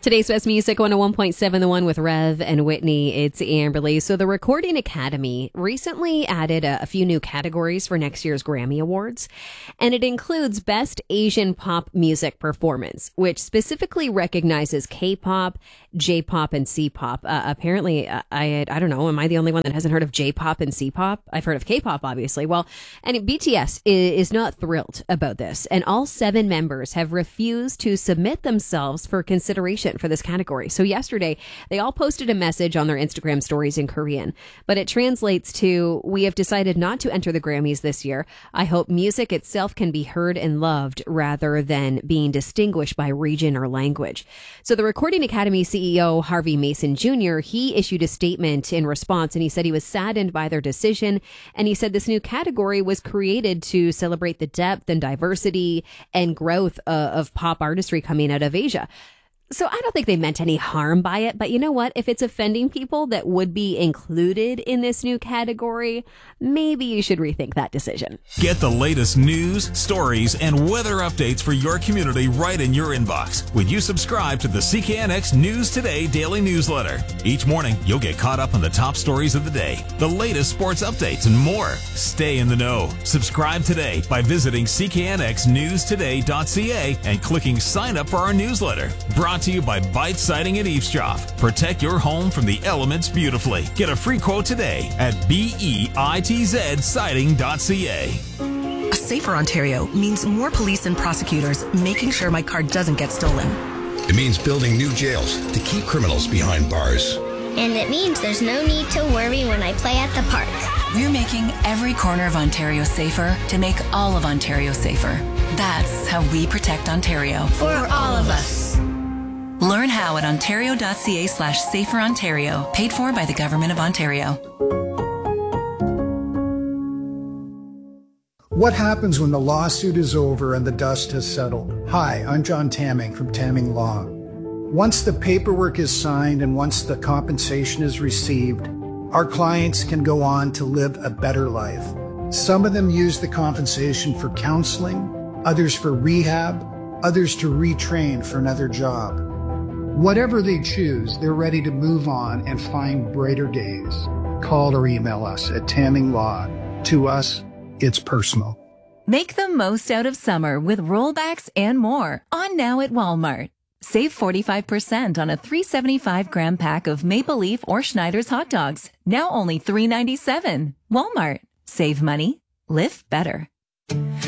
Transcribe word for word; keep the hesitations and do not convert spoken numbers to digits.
Today's Best Music one oh one point seven, the one with Rev and Whitney. It's Amberly. So the Recording Academy recently added a, a few new categories for next year's Grammy Awards, and it includes Best Asian Pop Music Performance, which specifically recognizes K-pop, J-pop, and C-pop. Uh, apparently, uh, I I don't know, am I the only one that hasn't heard of J-pop and C-pop? I've heard of K-pop, obviously. Well, and B T S is, is not thrilled about this, and all seven members have refused to submit themselves for consideration for this category. So yesterday, they all posted a message on their Instagram stories in Korean, but it translates to, "We have decided not to enter the Grammys this year. I hope music itself can be heard and loved rather than being distinguished by region or language." So the Recording Academy C E O, Harvey Mason Junior, he issued a statement in response, and he said he was saddened by their decision. And he said this new category was created to celebrate the depth and diversity and growth uh, of pop artistry coming out of Asia. So I don't think they meant any harm by it, but you know what? If it's offending people that would be included in this new category, maybe you should rethink that decision. Get the latest news, stories, and weather updates for your community right in your inbox when you subscribe to the C K N X News Today daily newsletter. Each morning, you'll get caught up on the top stories of the day, the latest sports updates, and more. Stay in the know. Subscribe today by visiting c k n x news today dot c a and clicking sign up for our newsletter. Brought to you by Bite Siding and Eavesdrop. Protect your home from the elements beautifully. Get a free quote today at bitz siding dot c a. A safer Ontario means more police and prosecutors making sure my car doesn't get stolen. It means building new jails to keep criminals behind bars. And it means there's no need to worry when I play at the park. We're making every corner of Ontario safer to make all of Ontario safer. That's how we protect Ontario. For all of us. Learn how at ontario.ca slash safer Ontario. Paid for by the Government of Ontario. What happens when the lawsuit is over and the dust has settled? Hi, I'm John Tamming from Tamming Law. Once the paperwork is signed and once the compensation is received, our clients can go on to live a better life. Some of them use the compensation for counseling, others for rehab, others to retrain for another job. Whatever they choose, they're ready to move on and find brighter days. Call or email us at Tamming Law. To us, it's personal. Make the most out of summer with rollbacks and more on now at Walmart. Save forty-five percent on a three hundred seventy-five gram pack of Maple Leaf or Schneider's hot dogs. Now only three dollars and ninety-seven cents. Walmart. Save money. Live better.